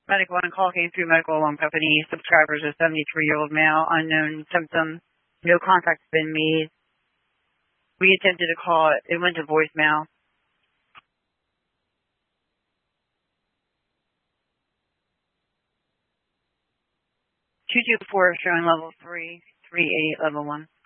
Medical one call came through medical alarm company. Subscribers a 73-year-old male, unknown symptom. No contact has been made. We attempted to call it. It went to voicemail. 224 showing level 3, 38 level 1.